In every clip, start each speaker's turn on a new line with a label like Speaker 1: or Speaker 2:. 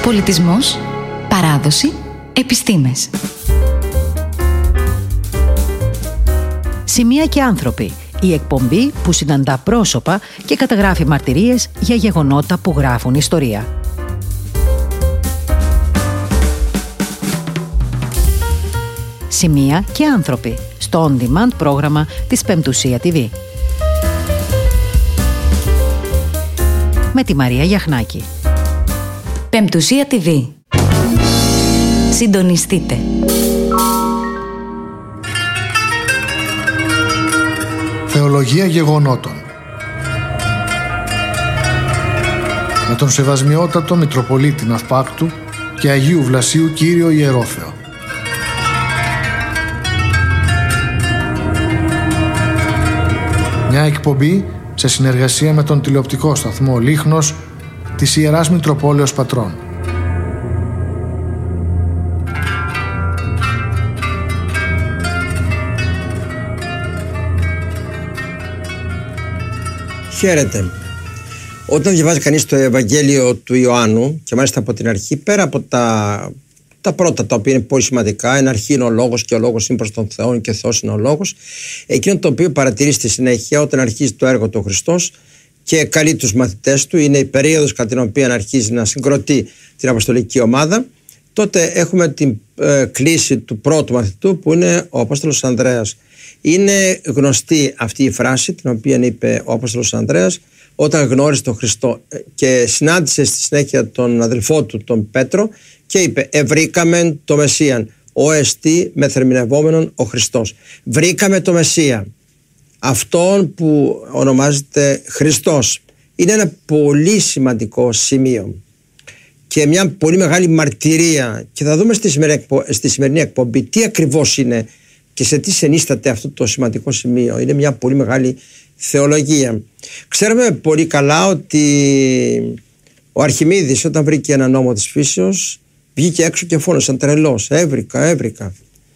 Speaker 1: Πολιτισμός, παράδοση, επιστήμες.
Speaker 2: Σημεία και άνθρωποι. Η εκπομπή που συναντά πρόσωπα και καταγράφει μαρτυρίες για γεγονότα που γράφουν ιστορία. Σημεία και άνθρωποι. Στο on-demand πρόγραμμα της Πεμπτουσία TV. Με τη Μαρία Γιαχνάκη.
Speaker 1: Πεμπτουσία TV. Συντονιστείτε.
Speaker 3: Θεολογία γεγονότων. Με τον Σεβασμιότατο Μητροπολίτη Ναυπάκτου και Αγίου Βλασίου Κύριο Ιερόθεο. Μια εκπομπή σε συνεργασία με τον τηλεοπτικό σταθμό Λίχνος της Ιεράς Μητροπόλεως Πατρών.
Speaker 4: Χαίρετε. Όταν διαβάζει κανείς το Ευαγγέλιο του Ιωάννου, και μάλιστα από την αρχή, πέρα από τα πρώτα, τα οποία είναι πολύ σημαντικά, εν αρχή είναι ο Λόγος και ο Λόγος είναι προς τον Θεό και ο Θεός είναι ο Λόγος, εκείνο το οποίο παρατηρεί στη συνέχεια όταν αρχίζει το έργο του Χριστός και καλεί τους μαθητές του, είναι η περίοδος κατά την οποία αρχίζει να συγκροτεί την αποστολική ομάδα, τότε έχουμε την κλίση του πρώτου μαθητού που είναι ο Απόστολος Ανδρέας. Είναι γνωστή αυτή η φράση την οποία είπε ο Απόστολος Ανδρέας όταν γνώρισε τον Χριστό και συνάντησε στη συνέχεια τον αδελφό του τον Πέτρο και είπε «Ευρήκαμε το Μεσσίαν, ο εστί μεθερμινευόμενον ο Χριστός». Βρήκαμε το Μεσσία, αυτόν που ονομάζεται Χριστός. Είναι ένα πολύ σημαντικό σημείο και μια πολύ μεγάλη μαρτυρία, και θα δούμε στη σημερινή εκπομπή τι ακριβώς είναι και σε τι συνίσταται αυτό το σημαντικό σημείο. Είναι μια πολύ μεγάλη θεολογία. Ξέρουμε πολύ καλά ότι ο Αρχιμίδης όταν βρήκε ένα νόμο της φύσεως βγήκε έξω και φώνασε σαν τρελός. Έβρικα.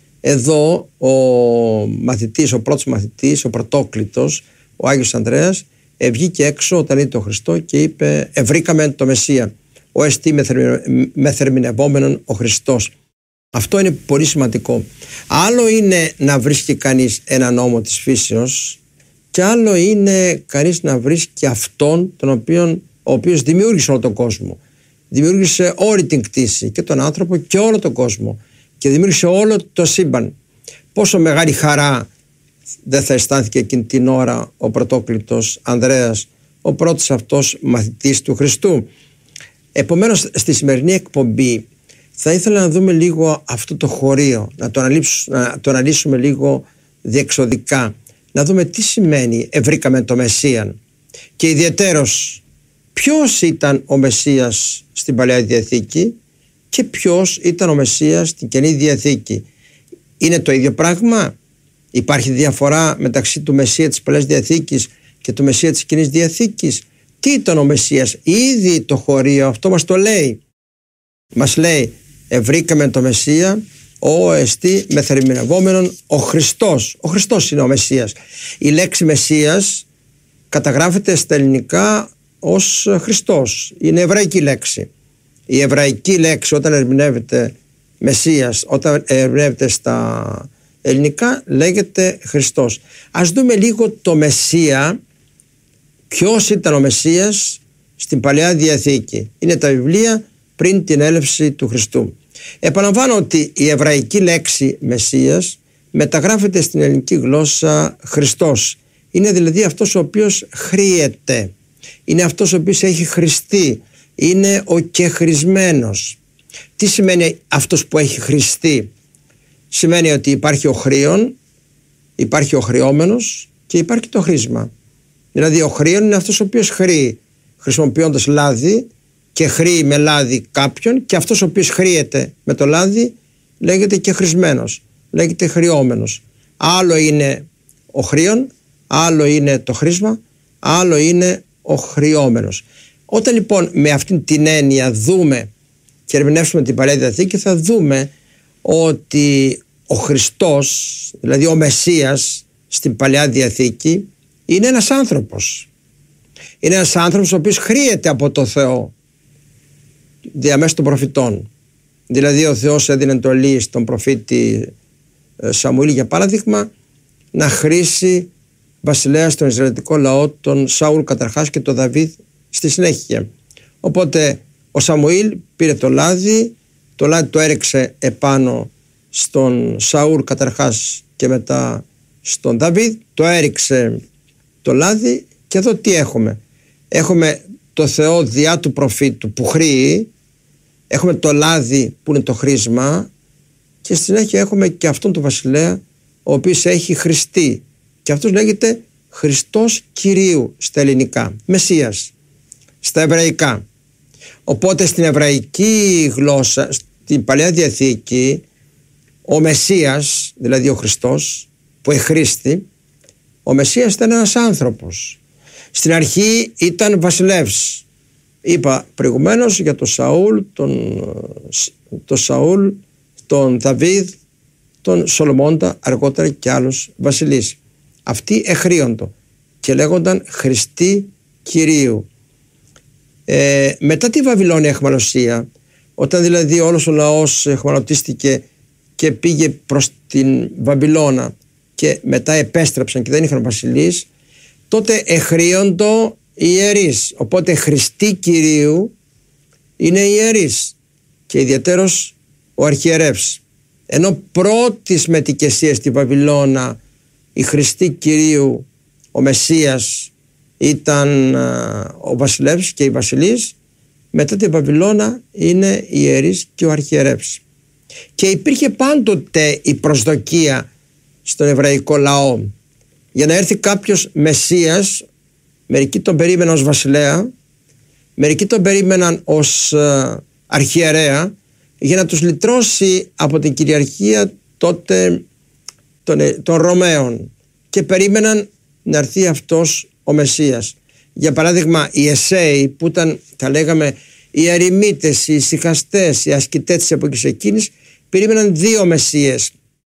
Speaker 4: Εδώ ο μαθητής, ο πρώτος μαθητής, ο πρωτόκλητος, ο Άγιος Ανδρέας, βγήκε έξω όταν είδε τον Χριστό και είπε «Ευρήκαμε το Μεσσία, ο εστί μεθερμινευόμενον ο Χριστός». Αυτό είναι πολύ σημαντικό. Άλλο είναι να βρίσκει κανείς ένα νόμο της φύσεως και άλλο είναι κανείς να βρίσκει αυτόν ο οποίος δημιούργησε όλο τον κόσμο. Δημιούργησε όλη την κτήση και τον άνθρωπο και όλο τον κόσμο και δημιούργησε όλο το σύμπαν. Πόσο μεγάλη χαρά δεν θα αισθάνθηκε εκείνη την ώρα ο πρωτόκλητος Ανδρέας, ο πρώτος αυτός μαθητής του Χριστού. Επομένως στη σημερινή εκπομπή θα ήθελα να δούμε λίγο αυτό το χωρίο, να το αναλύσουμε λίγο διεξοδικά, να δούμε τι σημαίνει «Ευρήκαμε το Μεσσίαν» και ιδιαιτέρως ποιος ήταν ο Μεσσίας στην Παλαιά Διαθήκη και ποιος ήταν ο Μεσσίας στην Καινή Διαθήκη. Είναι το ίδιο πράγμα? Υπάρχει διαφορά μεταξύ του Μεσσία της Παλαιάς Διαθήκης και του Μεσσία της Καινής Διαθήκης? Τι ήταν ο Μεσσίας? Ήδη το χωρίο αυτό μας το λέει. Μας λέει «Ευρήκαμε το Μεσσία, ο εστί μεθερμινευόμενον ο Χριστός». Ο Χριστός είναι ο Μεσσίας. Η λέξη Μεσσίας καταγράφεται στα ελληνικά ως Χριστός. Είναι εβραϊκή λέξη. Η εβραϊκή λέξη όταν ερμηνεύεται Μεσσίας, όταν ερμηνεύεται στα ελληνικά λέγεται Χριστός. Ας δούμε λίγο το Μεσσία. Ποιος ήταν ο Μεσσίας στην Παλαιά Διαθήκη? Είναι τα βιβλία πριν την έλευση του Χριστού. Επαναλαμβάνω ότι η εβραϊκή λέξη Μεσσίας μεταγράφεται στην ελληνική γλώσσα Χριστός. Είναι δηλαδή αυτός ο οποίος χρήεται. Είναι αυτός ο οποίος έχει χρηστεί. Είναι ο κεχρισμένος. Τι σημαίνει αυτός που έχει χρηστεί? Σημαίνει ότι υπάρχει ο χρήων, υπάρχει ο χρειόμενος και υπάρχει το χρήσμα. Δηλαδή ο χρήων είναι αυτός ο οποίος χρήει χρησιμοποιώντας λάδι και χρήει με λάδι κάποιον, και αυτός ο οποίος χρήεται με το λάδι λέγεται και χρησμένος, λέγεται χρειόμενος. Άλλο είναι ο χρήων, άλλο είναι το χρήσμα, άλλο είναι ο χρειόμενος. Όταν λοιπόν με αυτήν την έννοια δούμε και ερμηνεύσουμε την Παλαιά Διαθήκη, θα δούμε ότι ο Χριστός, δηλαδή ο Μεσσίας στην Παλαιά Διαθήκη, είναι ένας άνθρωπος. Είναι ένας άνθρωπος ο οποίος χρήεται από το Θεό. διαμέσου των προφητών. Δηλαδή ο Θεός έδινε εντολή στον προφήτη Σαμουήλ, για παράδειγμα, να χρήσει βασιλέα στον Ισραηλιτικό λαό, τον Σαούλ καταρχάς και τον Δαβίδ στη συνέχεια. Οπότε ο Σαμουήλ πήρε το λάδι το έριξε επάνω στον Σαούλ καταρχάς και μετά στον Δαβίδ, το έριξε το λάδι, και εδώ τι έχουμε? Έχουμε το Θεό διά του προφήτου που χρήει, έχουμε το λάδι που είναι το χρήσμα, και στη συνέχεια έχουμε και αυτόν τον βασιλέα ο οποίος έχει χρηστεί, και αυτός λέγεται Χριστός Κυρίου στα ελληνικά, Μεσσίας στα εβραϊκά. Οπότε στην εβραϊκή γλώσσα, στην Παλαιά Διαθήκη, ο Μεσσίας, δηλαδή ο Χριστός που εχρήστη, ο Μεσσίας ήταν ένας άνθρωπος. Στην αρχή ήταν βασιλεύς. Είπα προηγουμένως για τον Σαούλ, τον Δαβίδ, τον Σολομώντα, αργότερα και άλλους βασιλείς. Αυτοί εχρίοντο και λέγονταν Χριστοί Κυρίου. Μετά τη Βαβυλώνια αιχμαλωσία, όταν δηλαδή όλος ο λαός αιχμαλωτίστηκε και πήγε προς την Βαβυλώνα και μετά επέστρεψαν και δεν είχαν βασιλείς, τότε εχρίοντο οι ιερείς. Οπότε Χριστοί Κυρίου είναι οι ιερείς και ιδιαίτερος ο αρχιερεύς. Ενώ πρώτης μετικεσίας στη Βαβυλώνα η Χριστοί Κυρίου, ο Μεσσίας, ήταν ο βασιλεύς και οι βασιλείς, μετά την Βαβυλώνα είναι οι ιερείς και ο αρχιερεύς. Και υπήρχε πάντοτε η προσδοκία στον εβραϊκό λαό για να έρθει κάποιος Μεσσίας. Μερικοί τον περίμεναν ως βασιλέα, μερικοί τον περίμεναν ως αρχιερέα, για να τους λυτρώσει από την κυριαρχία τότε των Ρωμαίων, και περίμεναν να έρθει αυτός ο Μεσσίας. Για παράδειγμα οι Εσέοι, που ήταν, τα λέγαμε, οι ερημίτες, οι ησυχαστές, οι ασκητές της εποχής εκείνης, περίμεναν δύο Μεσσίες.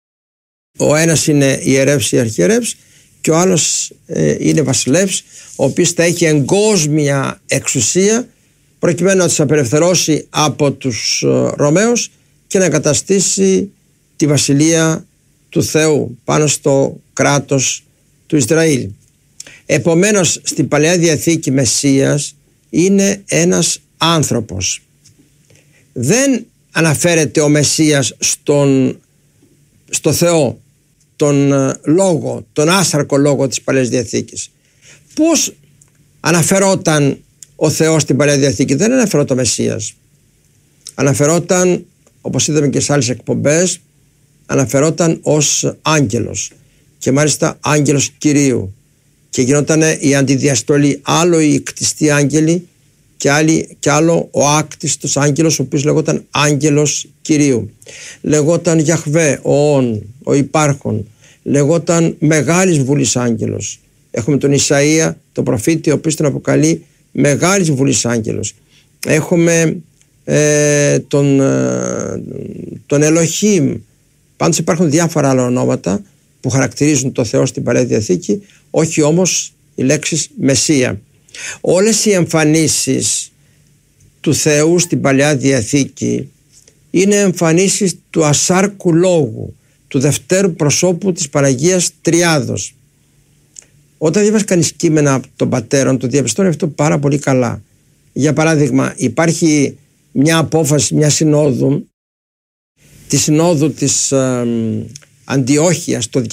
Speaker 4: Ο ένας είναι ιερεύς ή αρχιερεύς και ο άλλος είναι βασιλεύς, ο οποίος θα έχει εγκόσμια εξουσία προκειμένου να τους απελευθερώσει από τους Ρωμαίους και να καταστήσει τη βασιλεία του Θεού πάνω στο κράτος του Ισραήλ. Επομένως στην Παλαιά Διαθήκη Μεσσίας είναι ένας άνθρωπος. Δεν αναφέρεται ο Μεσσίας στο Θεό, τον λόγο, τον άσαρκο λόγο της Παλαιάς Διαθήκης. Πώς αναφερόταν ο Θεός στην Παλαιά Διαθήκη? Δεν αναφερόταν ο Μεσσίας. Αναφερόταν, όπως είδαμε και σε άλλες εκπομπές, αναφερόταν ως άγγελος, και μάλιστα άγγελος Κυρίου, και γινόταν η αντιδιαστολή, άλλο οι κτιστοί άγγελοι και άλλο ο άκτιστος άγγελος, ο οποίος λεγόταν άγγελος Κυρίου. Λεγόταν Γιαχβέ, ο Ον, ο υπάρχον. Λεγόταν μεγάλης βουλής άγγελος. Έχουμε τον Ισαΐα, τον προφήτη, ο οποίος τον αποκαλεί μεγάλης βουλής άγγελος. Έχουμε τον Ελοχήμ. Πάντως υπάρχουν διάφορα άλλα ονόματα που χαρακτηρίζουν το Θεό στην Παλαιά Διαθήκη, όχι όμως οι λέξεις Μεσσία. Όλες οι εμφανίσεις του Θεού στην Παλαιά Διαθήκη είναι εμφανίσεις του ασάρκου λόγου, του δευτέρου προσώπου της Παναγίας Τριάδος. Όταν διαβάζει κανείς κείμενα των πατέρων, το διαπιστώνει αυτό πάρα πολύ καλά. Για παράδειγμα, υπάρχει μια απόφαση, μια συνόδου, τη συνόδου της Αντιόχειας το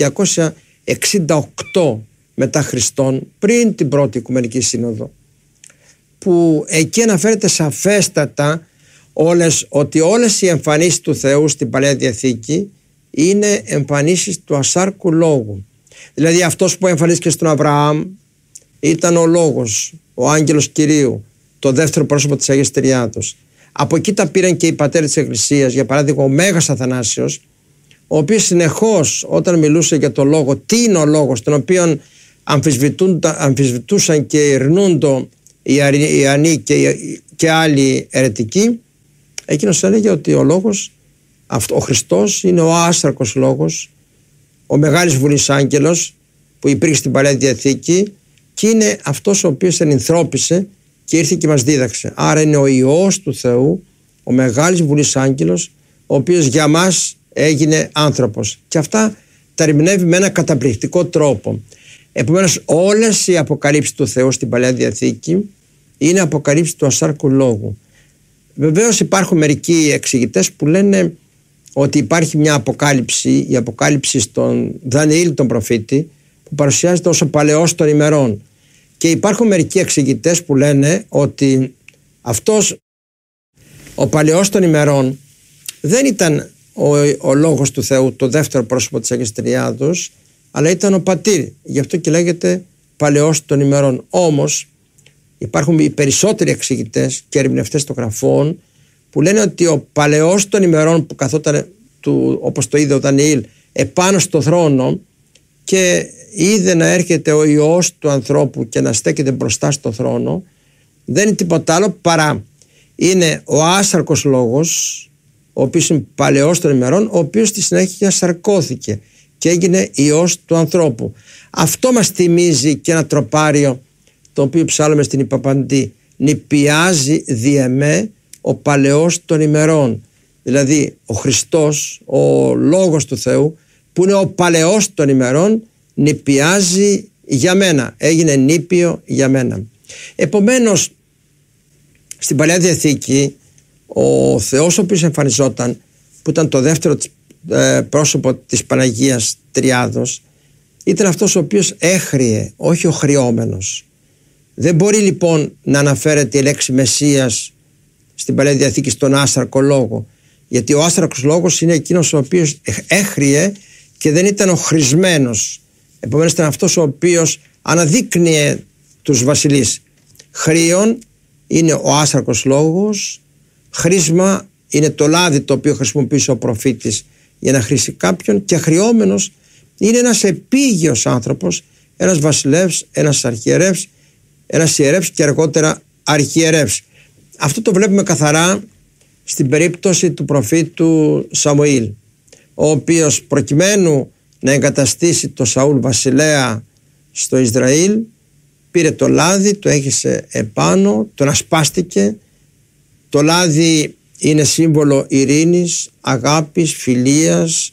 Speaker 4: 268 μετά Χριστόν, πριν την πρώτη Οικουμενική Σύνοδο, που εκεί αναφέρεται σαφέστατα ότι όλες οι εμφανίσεις του Θεού στην Παλαιά Διαθήκη είναι εμφανίσεις του ασάρκου λόγου. Δηλαδή αυτός που εμφανίστηκε στον Αβραάμ ήταν ο Λόγος, ο άγγελος Κυρίου, το δεύτερο πρόσωπο της Αγίας Τριάδος. Από εκεί τα πήραν και οι πατέρες της Εκκλησίας, για παράδειγμα ο Μέγας Αθανάσιος, ο οποίος συνεχώς όταν μιλούσε για το Λόγο, τι είναι ο Λόγος, τον οποίο αμφισβητούσαν και ειρνούντο οι Ιαννοί και άλλοι αιρετικοί, εκείνος έλεγε ότι ο Λόγος, ο Χριστός, είναι ο άσαρκος Λόγος, ο μεγάλης βουλής άγγελος που υπήρχε στην Παλαιά Διαθήκη, και είναι αυτός ο οποίος ενυνθρώπισε και ήρθε και μας δίδαξε. Άρα είναι ο Υιός του Θεού, ο μεγάλης βουλής άγγελος, ο οποίος για μας έγινε άνθρωπος. Και αυτά τα ερμηνεύει με ένα καταπληκτικό τρόπο. Επομένως, όλες οι αποκαλύψεις του Θεού στην Παλαιά Διαθήκη είναι αποκαλύψεις του ασάρκου λόγου. Βεβαίως υπάρχουν μερικοί εξηγητές που λένε ότι υπάρχει μια αποκάλυψη, η αποκάλυψη στον Δανιήλ τον προφήτη, που παρουσιάζεται ως ο παλαιός των ημερών. Και υπάρχουν μερικοί εξηγητές που λένε ότι αυτός ο παλαιός των ημερών δεν ήταν ο λόγος του Θεού, το δεύτερο πρόσωπο της Αγίας Τριάδος, αλλά ήταν ο πατήρ. Γι' αυτό και λέγεται παλαιός των ημερών. Όμως υπάρχουν οι περισσότεροι εξηγητές και ερμηνευτές των γραφών που λένε ότι ο παλαιός των ημερών που καθόταν, όπως το είδε ο Δανιήλ, επάνω στο θρόνο και είδε να έρχεται ο Υιός του ανθρώπου και να στέκεται μπροστά στο θρόνο, δεν είναι τίποτα άλλο παρά είναι ο άσαρκος λόγος, ο οποίος είναι παλαιός των ημερών, ο οποίος στη συνέχεια σαρκώθηκε και έγινε Υιός του ανθρώπου. Αυτό μας θυμίζει και ένα τροπάριο το οποίο ψάλλουμε στην Ιππαπαντή. Νηπιάζει διεμέ ο παλαιός των ημερών. Δηλαδή ο Χριστός, ο Λόγος του Θεού, που είναι ο παλαιός των ημερών, νηπιάζει για μένα, έγινε νήπιο για μένα. Επομένως, στην Παλαιά Διαθήκη ο Θεός ο οποίος εμφανιζόταν, που ήταν το δεύτερο πρόσωπο της Παναγίας Τριάδος, ήταν αυτός ο οποίος έχριε, όχι ο χρειόμενος. Δεν μπορεί λοιπόν να αναφέρεται η λέξη Μεσσίας στην Παλαιά Διαθήκη στον άσαρκο λόγο, γιατί ο άσαρκος λόγος είναι εκείνος ο οποίος έχριε και δεν ήταν ο χρησμένος. Επομένως ήταν αυτός ο οποίος αναδείκνυε τους βασιλείς. Χρήον είναι ο άσαρκος λόγος, χρήσμα είναι το λάδι το οποίο χρησιμοποίησε ο προφήτης για να χρήσει κάποιον, και χρειόμενος είναι ένας επίγειος άνθρωπος, ένας βασιλεύς, ένας αρχιερεύς, ένας ιερεύς και αργότερα αρχιερεύς. Αυτό το βλέπουμε καθαρά στην περίπτωση του προφήτου Σαμουήλ, ο οποίος προκειμένου να εγκαταστήσει το Σαούλ βασιλέα στο Ισραήλ, πήρε το λάδι, το έχισε επάνω, τον ασπάστηκε. Το λάδι είναι σύμβολο ειρήνης, αγάπης, φιλίας,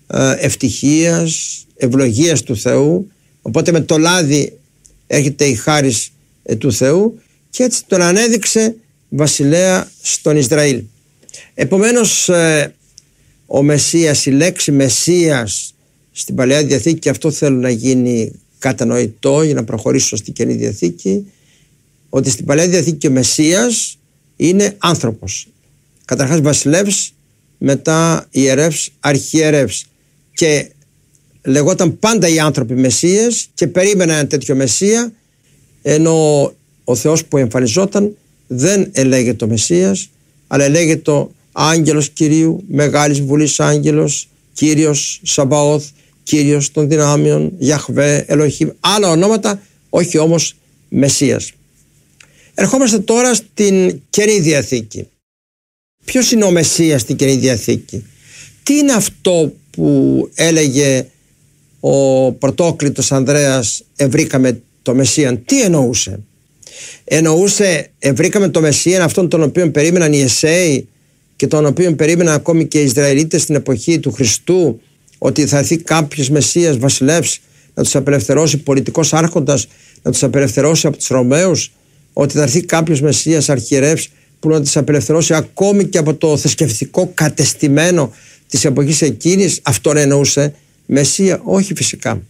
Speaker 4: ευτυχίας, ευλογίας του Θεού. Οπότε με το λάδι έρχεται η χάρις του Θεού, και έτσι τον ανέδειξε βασιλέα στον Ισραήλ. Επομένως ο Μεσσίας, η λέξη Μεσσίας στην Παλαιά Διαθήκη, και αυτό θέλω να γίνει κατανοητό για να προχωρήσω στην Καινή Διαθήκη, ότι στην Παλαιά Διαθήκη ο Μεσσίας είναι άνθρωπος. Καταρχάς βασιλεύς, μετά ιερεύς, αρχιερεύς, και λεγόταν πάντα οι άνθρωποι Μεσσίες και περίμεναν ένα τέτοιο Μεσσία, ενώ ο Θεός που εμφανιζόταν δεν ελέγεται το Μεσσίας, αλλά ελέγεται το άγγελος Κυρίου, μεγάλης βουλής άγγελος, Κύριος Σαμπαώθ, Κύριος των δυνάμεων, Γιαχβέ, Ελοχήμ, άλλα ονόματα, όχι όμως Μεσσίας. Ερχόμαστε τώρα στην Καινή Διαθήκη. Ποιος είναι ο Μεσσίας στην Καινή Διαθήκη? Τι είναι αυτό που έλεγε ο πρωτόκλητος Ανδρέας, ευρήκαμε το Μεσσίαν? Τι εννοούσε? Εννοούσε ευρήκαμε το Μεσσίαν, αυτόν τον οποίο περίμεναν οι Εσέοι και τον οποίο περίμεναν ακόμη και οι Ισραηλίτες στην εποχή του Χριστού, ότι θα έρθει κάποιος Μεσσίας βασιλεύς να τους απελευθερώσει, πολιτικός άρχοντας να τους απελευθερώσει από τους Ρωμαίους, ότι θα έρθει κάποιος Μεσσίας αρχιερεύς που να τους απελευθερώσει ακόμη και από το θρησκευτικό κατεστημένο της εποχής εκείνης? Αυτόν εννοούσε Μεσσία? Όχι, φυσικά.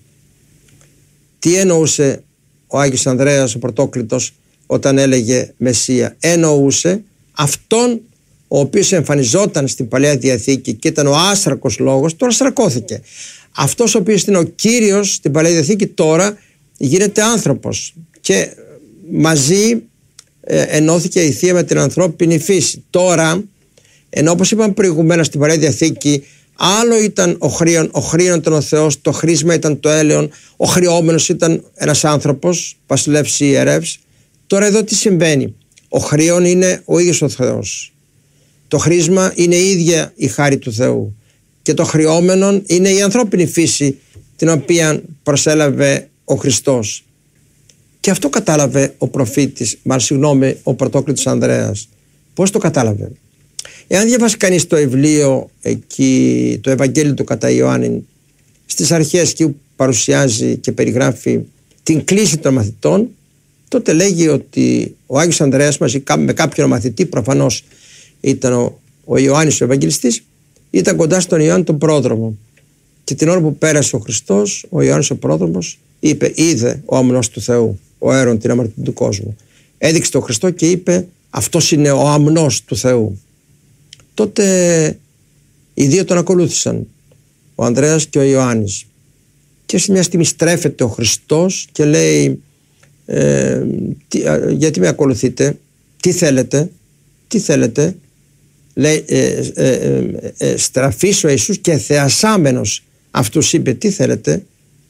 Speaker 4: Τι εννοούσε ο Άγιος Ανδρέας ο πρωτόκλητος όταν έλεγε Μεσσία? Εννοούσε αυτόν ο οποίος εμφανιζόταν στην Παλαιά Διαθήκη και ήταν ο άσαρκος λόγος, τώρα σαρκώθηκε. Αυτός ο οποίος είναι ο Κύριος στην Παλαιά Διαθήκη τώρα γίνεται άνθρωπος, και μαζί ενώθηκε η Θεία με την ανθρώπινη φύση. Τώρα, ενώ όπως είπαμε προηγουμένως στην Παλαιά Διαθήκη, άλλο ήταν ο χρήον ήταν ο Θεός, το χρήσμα ήταν το έλεον, ο χρειόμενος ήταν ένας άνθρωπος, βασιλεύς ή ιερεύς. Τώρα εδώ τι συμβαίνει? Ο χρήον είναι ο ίδιος ο Θεός. Το χρήσμα είναι η ίδια η χάρη του Θεού. Και το χρειόμενο είναι η ανθρώπινη φύση την οποία προσέλαβε ο Χριστός. Και Και αυτό κατάλαβε ο προφήτης, ο πρωτόκλητος Ανδρέας. Πώς το κατάλαβε? Εάν διαβάσει κανείς το βιβλίο εκεί, το Ευαγγέλιο του κατά Ιωάννη, στις αρχές εκεί που παρουσιάζει και περιγράφει την κλίση των μαθητών, τότε λέγει ότι ο Άγιος Ανδρέας μαζί με κάποιον μαθητή, προφανώς ήταν ο Ιωάννης ο Ευαγγελιστής, ήταν κοντά στον Ιωάννη τον πρόδρομο. Και την ώρα που πέρασε ο Χριστός, ο Ιωάννης ο πρόδρομος είπε: είδε ο αμνός του Θεού, ο αίρον την αμαρτία του κόσμου. Έδειξε τον Χριστό και είπε: αυτός είναι ο αμνός του Θεού. Τότε οι δύο τον ακολούθησαν, ο Ανδρέας και ο Ιωάννης. Και σε μια στιγμή στρέφεται ο Χριστός και λέει: γιατί με ακολουθείτε, τι θέλετε? Λέει, στραφής ο Ιησούς και θεασάμενος αυτούς είπε: τι θέλετε?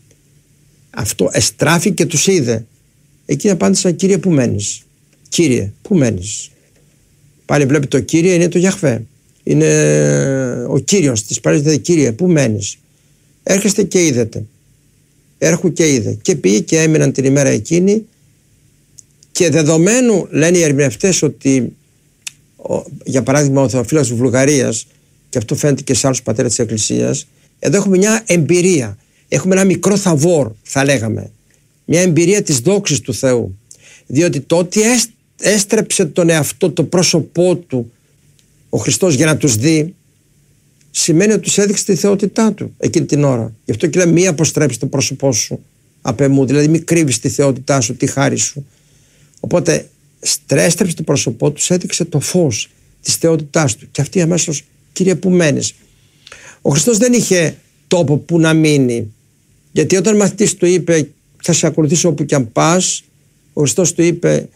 Speaker 4: Αυτό εστράφη και τους είδε. Εκείνοι απάντησαν: Κύριε, πού μένεις? Κύριε, πού μένεις? Πάλι βλέπει το Κύριε, είναι το Γιαχβέ, είναι ο Κύριος της παρέλασης. Κύριε, πού μένεις? Έρχεστε και είδετε. Έρχου και είδε. Και πήγε και έμειναν την ημέρα εκείνη. Και δεδομένου, λένε οι ερμηνευτές, ότι για παράδειγμα ο Θεοφύλακας της Βουλγαρίας, και αυτό φαίνεται και σε άλλους πατέρες της Εκκλησίας, εδώ έχουμε μια εμπειρία, έχουμε ένα μικρό θαβόρ, θα λέγαμε, μια εμπειρία της δόξης του Θεού, διότι το ότι έστρεψε τον εαυτό, το πρόσωπό του ο Χριστός για να τους δει, σημαίνει ότι τους έδειξε τη θεότητά του εκείνη την ώρα. Γι' αυτό και λέει: μη αποστρέψει το πρόσωπό σου απ' εμού, δηλαδή μη κρύβεις τη θεότητά σου, τη χάρη σου. Οπότε έστρεψε το πρόσωπό του, έδειξε το φως της θεότητάς του. Και αυτή αμέσως: Κύριε, πού μένεις? Ο Χριστός δεν είχε τόπο που να μείνει, γιατί όταν ο μαθητής του είπε: θα σε ακολουθήσω όπου κι αν πας, ο Χριστός του είπε: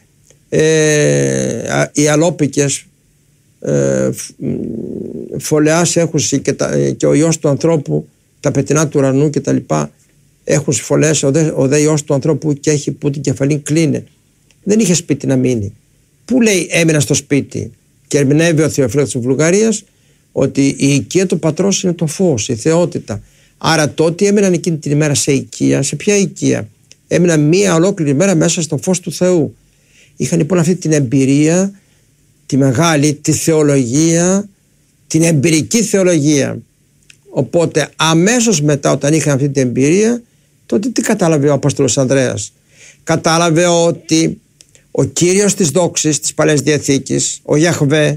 Speaker 4: οι αλόπικες φωλεάς έχουν και ο Υιός του ανθρώπου, τα πετεινά του ουρανού και τα λοιπά έχουν φωλές, ο δε Υιός του ανθρώπου και έχει που την κεφαλή κλείνε. Δεν είχε σπίτι να μείνει. Πού λέει έμεινα στο σπίτι? Και ερμηνεύει ο Θεοφύλακας της Βουλγαρίας ότι η οικία του πατρός είναι το φως, η θεότητα. Άρα τότε έμειναν εκείνη την ημέρα σε οικία. Σε ποια οικία? Έμειναν μία ολόκληρη μέρα μέσα στο φως του Θεού. Είχαν λοιπόν αυτή την εμπειρία, τη μεγάλη, τη θεολογία, την εμπειρική θεολογία. Οπότε αμέσως μετά, όταν είχαν αυτή την εμπειρία, τότε τι κατάλαβε ο Απόστολος Ανδρέας? Κατάλαβε ότι ο Κύριος της δόξης της Παλαιάς Διαθήκης, ο Γιαχβέ,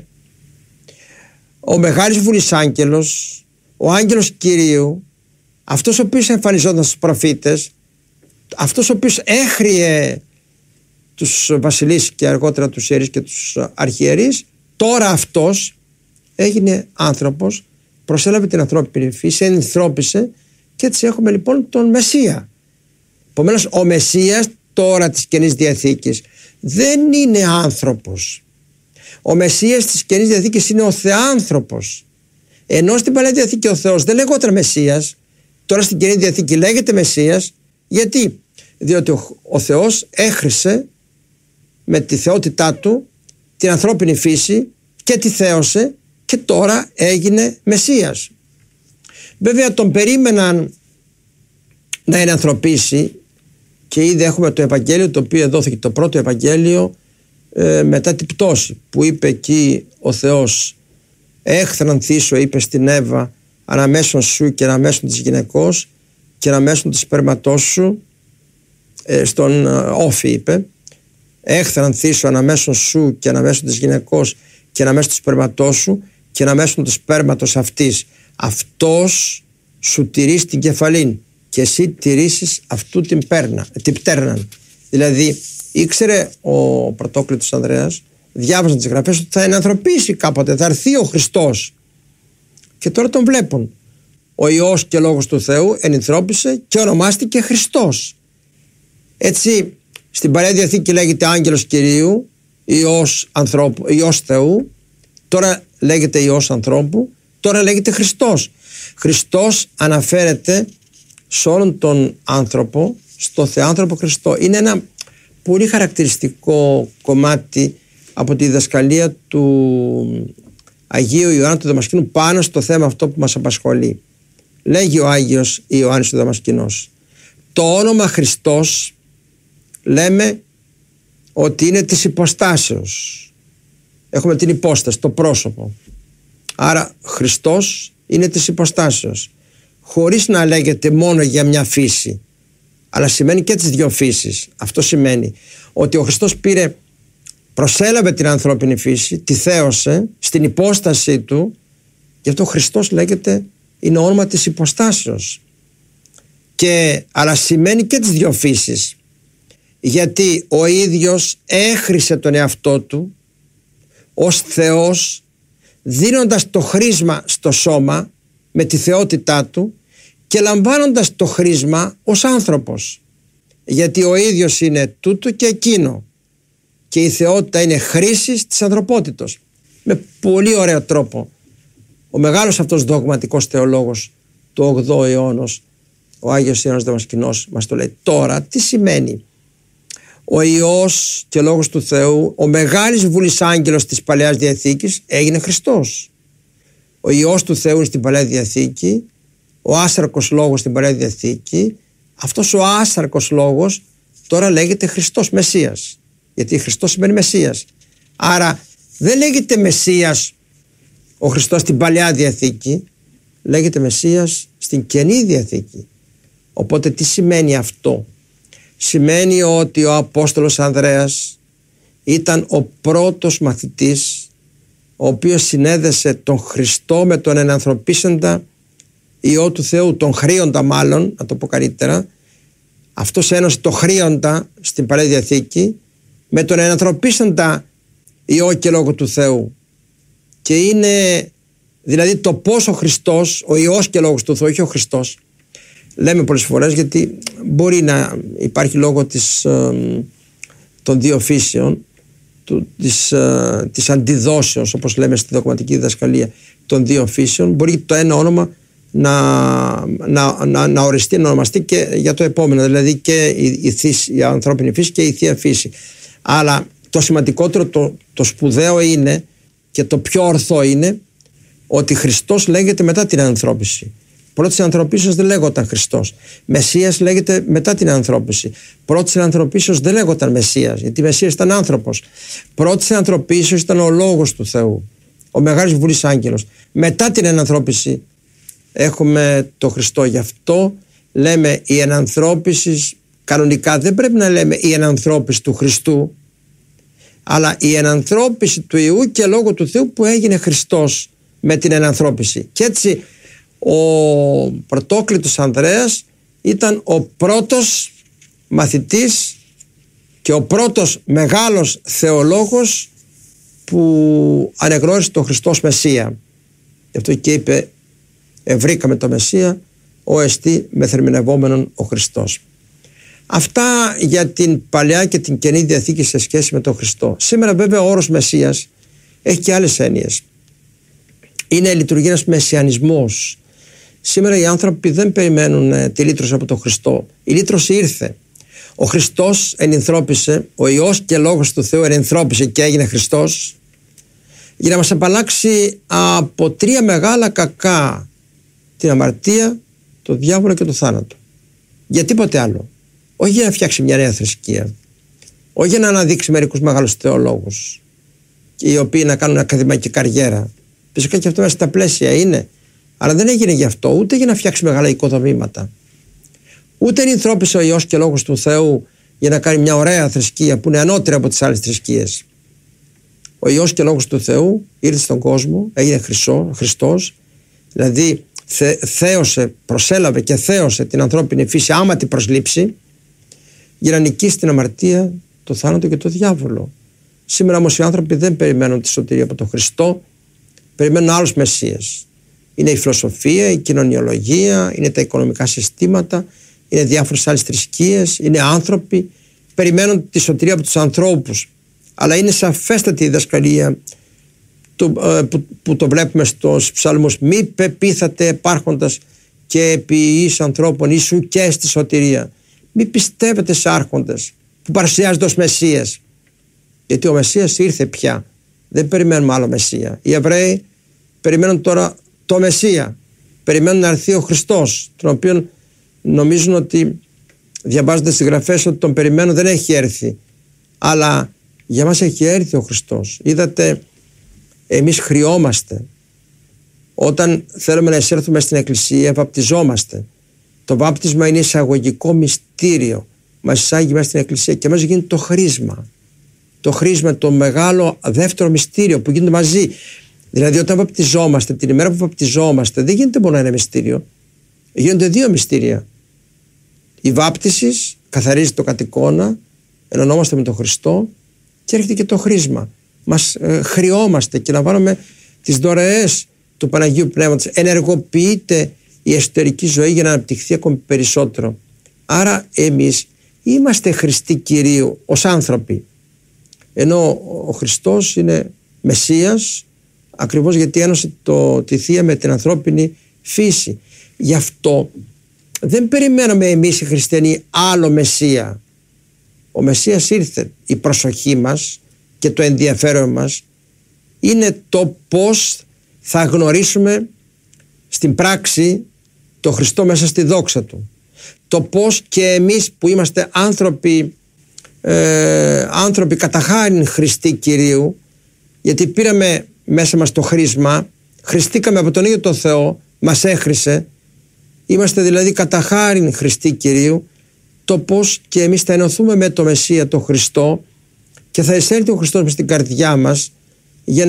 Speaker 4: ο Μεγάλος Βουλής Άγγελος, ο Άγγελος Κυρίου, αυτός ο οποίος εμφανιζόταν στους προφήτες, αυτός ο οποίος έχριε τους βασιλείς και αργότερα τους ιερείς και τους αρχιερείς, τώρα αυτός έγινε άνθρωπος, προσέλαβε την ανθρώπινη φύση, ενθρώπισε, και έτσι έχουμε λοιπόν τον Μεσσία. Επομένως ο Μεσσίας τώρα της Καινής Διαθήκης δεν είναι άνθρωπος. Ο Μεσσίας της Καινής Διαθήκης είναι ο Θεάνθρωπος. Ενώ στην Παλαιά Διαθήκη ο Θεός δεν λεγόταν Μεσσίας, τώρα στην Καινή Διαθήκη λέγεται Μεσσίας. Γιατί? Διότι ο Θεός έχρισε με τη θεότητά του την ανθρώπινη φύση και τη θέωσε, και τώρα έγινε Μεσσίας. Βέβαια τον περίμεναν να είναι ανθρωπίσει, και ήδη έχουμε το Ευαγγέλιο, το οποίο δόθηκε το πρώτο Ευαγγέλιο μετά την πτώση, που είπε εκεί ο Θεός: έχθρανθήσω, είπε στην Εύα, αναμέσων σου και αναμέσων της γυναικός και αναμέσων της σπέρματός σου, στον Όφη είπε, έχθρανθήσω αναμέσων σου και αναμέσων της γυναικός και αναμέσων της σπέρματός σου και αναμέσων του σπέρματος αυτής, αυτός σου τηρείς την κεφαλήν και εσύ τηρήσεις αυτού την πτέρναν. Δηλαδή ήξερε ο πρωτόκλητος Ανδρέας, διάβαζαν τις γραφές, ότι θα ενανθρωπίσει κάποτε, θα έρθει ο Χριστός, και τώρα τον βλέπουν. Ο Υιός και Λόγος του Θεού ενανθρώπισε και ονομάστηκε Χριστός. Έτσι στην Παλαιά Διαθήκη λέγεται Άγγελος Κυρίου, Υιός Θεού, τώρα λέγεται Υιός ανθρώπου, τώρα λέγεται Χριστός. Χριστός αναφέρεται σε όλον τον άνθρωπο, στο Θεάνθρωπο Χριστό. Είναι ένα πολύ χαρακτηριστικό κομμάτι από τη διδασκαλία του Αγίου Ιωάννου του Δαμασκηνού πάνω στο θέμα αυτό που μας απασχολεί. Λέγει ο Άγιος Ιωάννης ο Δαμασκηνός: το όνομα Χριστός λέμε ότι είναι της υποστάσεως. Έχουμε την υπόσταση, το πρόσωπο. Άρα Χριστός είναι της υποστάσεως, χωρίς να λέγεται μόνο για μια φύση, αλλά σημαίνει και τις δύο φύσεις. Αυτό σημαίνει ότι ο Χριστός προσέλαβε την ανθρώπινη φύση, τη θέωσε στην υπόστασή του, γι' αυτό ο Χριστός λέγεται, είναι όνομα της υποστάσεως. Αλλά σημαίνει και τις δύο φύσεις, γιατί ο ίδιος έχρισε τον εαυτό του ως Θεός, δίνοντας το χρήσμα στο σώμα με τη θεότητά του και λαμβάνοντας το χρήσμα ως άνθρωπος, γιατί ο ίδιος είναι τούτο και εκείνο και η θεότητα είναι χρήσης της ανθρωπότητος. Με πολύ ωραίο τρόπο ο μεγάλος αυτός δογματικός θεολόγος του 8ου αιώνα, ο Άγιος Ιωάννης Δαμασκηνός, μας το λέει. Τώρα τι σημαίνει ο Υιός και Λόγος του Θεού, ο μεγάλης βουλής άγγελος της Παλαιάς Διαθήκης, έγινε Χριστός. Ο Υιός του Θεού είναι στην Παλαιά Διαθήκη, ο άσαρκος Λόγος στην Παλαιά Διαθήκη. Αυτός ο άσαρκος Λόγος τώρα λέγεται Χριστός Μεσσίας, γιατί Χριστός σημαίνει Μεσσίας. Άρα δεν λέγεται Μεσσίας ο Χριστός στην Παλαιά Διαθήκη, λέγεται Μεσσίας στην Καινή Διαθήκη. Οπότε τι σημαίνει αυτό? Σημαίνει ότι ο Απόστολος Ανδρέας ήταν ο πρώτος μαθητής, ο οποίος συνέδεσε τον Χριστό με τον ενανθρωπίσαντα Υιό του Θεού, τον Χρήοντα μάλλον, να το πω καλύτερα. Αυτός ένωσε το Χρήοντα στην Παλαιά Διαθήκη με τον ενανθρωπίσαντα Υιό και Λόγο του Θεού. Και είναι δηλαδή το πόσο ο Χριστός, ο Υιός και Λόγος του Θεού, όχι ο Χριστός, λέμε πολλές φορές, γιατί μπορεί να υπάρχει λόγω των δύο φύσεων, της αντιδόσεως, όπως λέμε στη δογματική διδασκαλία, των δύο φύσεων, μπορεί το ένα όνομα να οριστεί, να ονομαστεί και για το επόμενο, δηλαδή και η ανθρώπινη φύση και η θεία φύση. Αλλά το σημαντικότερο, το σπουδαίο είναι και το πιο ορθό είναι ότι Χριστός λέγεται μετά την ανανθρώπιση. Πρώτης ανθρωπίσεως δεν λέγονταν Χριστός. Μεσσίας λέγεται μετά την ανθρωπίση. Πρώτης ανθρωπίσεως δεν λέγονταν Μεσσίας, γιατί Μεσσίας ήταν άνθρωπος. Πρώτης ανθρωπίσεως ήταν ο Λόγος του Θεού, ο μεγάλος βουλής άγγελος. Μετά την ενανθρώπιση έχουμε το Χριστό. Γι' αυτό λέμε η ενανθρώπιση, κανονικά δεν πρέπει να λέμε η ενανθρώπιση του Χριστού, αλλά η ενανθρώπιση του Υιού και Λόγου του Θεού που έγινε Χριστός με την ενανθρώπιση. Και έτσι ο πρωτόκλητος Ανδρέας ήταν ο πρώτος μαθητής και ο πρώτος μεγάλος θεολόγος που ανεγνώρισε τον Χριστός Μεσσία. Γι' αυτό και είπε, βρήκαμε το Μεσσία, ο εστί μεθερμινευόμενον ο Χριστός. Αυτά για την Παλαιά και την Καινή Διαθήκη σε σχέση με τον Χριστό. Σήμερα βέβαια ο όρος Μεσσίας έχει και άλλες έννοιες. Είναι λειτουργεί ένας μεσιανισμός. Σήμερα οι άνθρωποι δεν περιμένουν τη λύτρωση από τον Χριστό. Η λύτρωση ήρθε. Ο Χριστός ενυνθρώπισε, ο Υιός και Λόγος του Θεού ενυνθρώπισε και έγινε Χριστός για να μας απαλλάξει από τρία μεγάλα κακά: την αμαρτία, το διάβολο και το θάνατο. Για τίποτε άλλο. Όχι για να φτιάξει μια νέα θρησκεία, όχι για να αναδείξει μερικούς μεγάλους θεολόγους οι οποίοι να κάνουν ακαδημαϊκή καριέρα. Φυσικά και αυτό μέσα στα πλαίσια είναι, αλλά δεν έγινε γι' αυτό, ούτε για να φτιάξει μεγάλα οικοδομήματα. Ούτε ενυνθρώπισε ο Υιός και Λόγος του Θεού για να κάνει μια ωραία θρησκεία που είναι ανώτερη από τις άλλες θρησκείες. Ο Υιός και Λόγος του Θεού ήρθε στον κόσμο, έγινε Χριστός, δηλαδή θέωσε, προσέλαβε και θέωσε την ανθρώπινη φύση άμα την προσλήψει, για να νικήσει την αμαρτία, το θάνατο και το διάβολο. Σήμερα όμως οι άνθρωποι δεν περιμένουν τη σωτηρία από τον Χριστό, περιμένουν άλλους μεσσίες. Είναι η φιλοσοφία, η κοινωνιολογία, είναι τα οικονομικά συστήματα, είναι διάφορες άλλες θρησκείες, είναι άνθρωποι, περιμένουν τη σωτηρία από τους ανθρώπους. Αλλά είναι σαφέστατη η διδασκαλία που το βλέπουμε στους ψαλμούς: μη πεπίθατε επάρχοντας και επί εις ανθρώπων ίσου και στη σωτηρία. Μη πιστεύετε σε άρχοντες που παρουσιάζονται ως Μεσσίες, γιατί ο Μεσσίας ήρθε πια. Δεν περιμένουμε άλλο Μεσσία. Οι Εβραίοι περιμένουν τώρα το Μεσσία, περιμένουν να έρθει ο Χριστός, τον οποίο νομίζουν ότι, διαβάζοντας τις γραφές, ότι τον περιμένουν, δεν έχει έρθει. αλλά για μας έχει έρθει ο Χριστός. Είδατε, εμείς χρειόμαστε. Όταν θέλουμε να εισέλθουμε στην Εκκλησία, βαπτιζόμαστε. Το βάπτισμα είναι εισαγωγικό μυστήριο. Μας εισάγει μέσα στην Εκκλησία και μέσα γίνεται το χρίσμα. Το χρίσμα, το μεγάλο δεύτερο μυστήριο που γίνεται μαζί. Δηλαδή, όταν βαπτιζόμαστε, την ημέρα που βαπτιζόμαστε, δεν γίνεται μόνο ένα μυστήριο. Γίνονται δύο μυστήρια. Η βάπτιση καθαρίζει το κατ' εικόνα, ενωνόμαστε με τον Χριστό και έρχεται και το χρίσμα. Μας χρειόμαστε και λαμβάνουμε τις δωρεές του Παναγίου Πνεύματος. Ενεργοποιείται η εσωτερική ζωή για να αναπτυχθεί ακόμη περισσότερο. Άρα εμείς είμαστε Χριστοί Κυρίου ως άνθρωποι. Ενώ ο Χριστός είναι Μεσσίας, ακριβώς γιατί ένωσε τη Θεία με την ανθρώπινη φύση. Γι' αυτό δεν περιμένουμε εμείς οι χριστιανοί άλλο Μεσσία. Ο Μεσσίας ήρθε. Η προσοχή μας και το ενδιαφέρον μας είναι το πώς θα γνωρίσουμε στην πράξη το Χριστό μέσα στη δόξα Του. Το πώς και εμείς που είμαστε άνθρωποι κατά χάριν Χριστοί Κυρίου, γιατί πήραμε μέσα μας το χρίσμα, χριστήκαμε από τον ίδιο τον Θεό, μας έχρισε, είμαστε δηλαδή κατά χάριν Χριστοί Κυρίου, το πώς και εμείς θα ενωθούμε με το Μεσσία τον Χριστό και θα εισέλθει ο Χριστός μες στην καρδιά μας για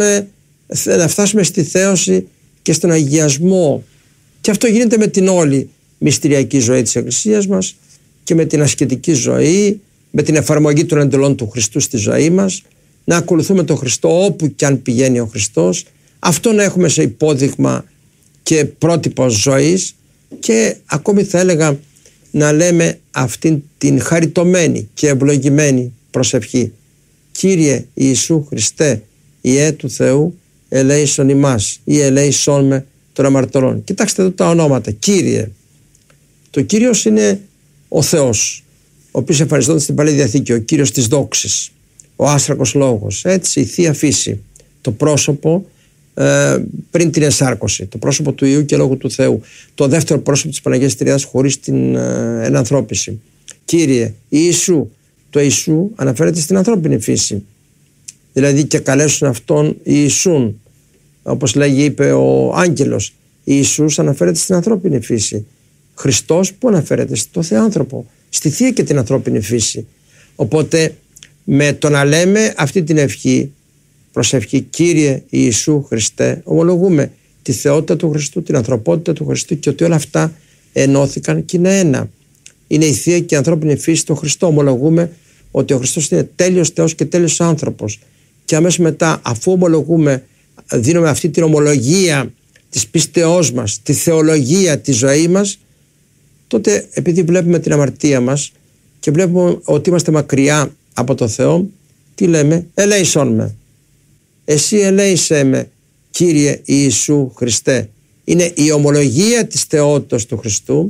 Speaker 4: να φτάσουμε στη θέωση και στον αγιασμό. Και αυτό γίνεται με την όλη μυστηριακή ζωή της Εκκλησίας μας και με την ασκητική ζωή, με την εφαρμογή των εντολών του Χριστού στη ζωή μας, να ακολουθούμε τον Χριστό όπου και αν πηγαίνει ο Χριστός, αυτό να έχουμε σε υπόδειγμα και πρότυπο ζωής και ακόμη θα έλεγα να λέμε αυτήν την χαριτωμένη και ευλογημένη προσευχή. Κύριε Ιησού Χριστέ, Ιε του Θεού, ελέησον ημάς ή ελέησον με των αμαρτωλών. Κοιτάξτε εδώ τα ονόματα. Κύριε. Το Κύριος είναι ο Θεός, ο οποίος εμφανιζόταν στην Παλαιά Διαθήκη, ο Κύριος της δόξης, ο άστρακος λόγος, έτσι, η Θεία Φύση, το πρόσωπο πριν την ενσάρκωση, το πρόσωπο του Υιού και Λόγου του Θεού, το δεύτερο πρόσωπο της Παναγίας Τριάδας χωρίς την ενανθρώπιση. Κύριε Ιησού, το Ιησού αναφέρεται στην ανθρώπινη φύση, δηλαδή και καλέσουν αυτόν Ιησούν, όπως είπε ο άγγελος. Ιησούς αναφέρεται στην ανθρώπινη φύση. Χριστός που αναφέρεται στο Θεάνθρωπο, στη Θεία και την ανθρώπινη φύση. Οπότε με το να λέμε αυτή την ευχή, προσευχή Κύριε Ιησού Χριστέ, ομολογούμε τη θεότητα του Χριστού, την ανθρωπότητα του Χριστού και ότι όλα αυτά ενώθηκαν και είναι ένα. Είναι η Θεία και η ανθρώπινη φύση του Χριστού. Ομολογούμε ότι ο Χριστός είναι τέλειος Θεός και τέλειος άνθρωπος. Και αμέσως μετά, αφού ομολογούμε, δίνουμε αυτή την ομολογία της πίστεώς μας, τη θεολογία της ζωής μας, τότε επειδή βλέπουμε την αμαρτία μας και βλέπουμε ότι είμαστε μακριά από το Θεό, τι λέμε? Ελέησόν με. Εσύ ελέησέ με, Κύριε Ιησού Χριστέ. Είναι η ομολογία της θεότητας του Χριστού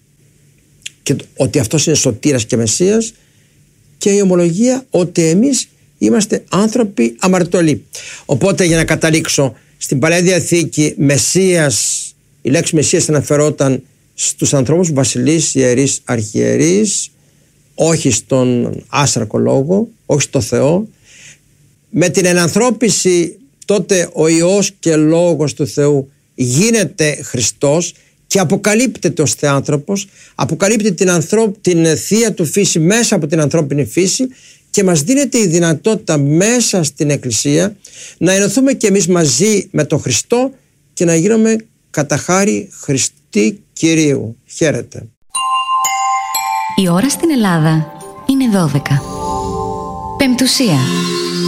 Speaker 4: και ότι αυτός είναι σωτήρας και Μεσσίας, και η ομολογία ότι εμείς είμαστε άνθρωποι αμαρτωλοί. Οπότε, για να καταλήξω, στην Παλαιά Διαθήκη Μεσσίας, η λέξη Μεσσίας αναφερόταν στους ανθρώπους βασιλείς, ιερείς, αρχιερείς, όχι στον άστρακο λόγο, όχι στο Θεό. Με την ενανθρώπιση τότε ο Υιός και Λόγος του Θεού γίνεται Χριστός και αποκαλύπτεται ως Θεάνθρωπος, αποκαλύπτει την Θεία του φύση μέσα από την ανθρώπινη φύση και μας δίνεται η δυνατότητα μέσα στην Εκκλησία να ενωθούμε και εμείς μαζί με τον Χριστό και να γίνουμε κατά χάρη Χριστοί Κυρίου. Χαίρετε.
Speaker 1: Η ώρα στην Ελλάδα είναι 12. Πεμπτουσία.